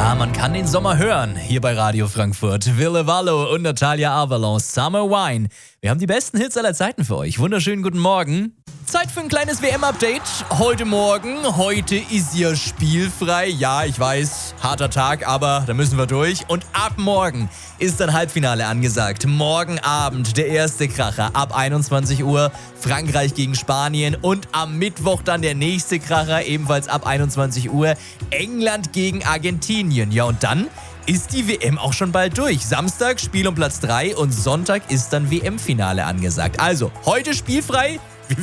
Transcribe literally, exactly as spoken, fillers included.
Ja, man kann den Sommer hören, hier bei Radio Frankfurt. Ville Vallo und Natalia Avalon, Summer Wine. Wir haben die besten Hits aller Zeiten für euch. Wunderschönen guten Morgen. Zeit für ein kleines W M-Update. Heute Morgen, heute ist ja spielfrei. Ja, ich weiß, harter Tag, aber da müssen wir durch. Und ab morgen ist dann Halbfinale angesagt. Morgen Abend der erste Kracher ab einundzwanzig Uhr. Frankreich gegen Spanien. Und am Mittwoch dann der nächste Kracher, ebenfalls ab einundzwanzig Uhr. England gegen Argentinien. Ja, und dann ist die W M auch schon bald durch. Samstag Spiel um Platz drei und Sonntag ist dann W M-Finale angesagt. Also, heute spielfrei,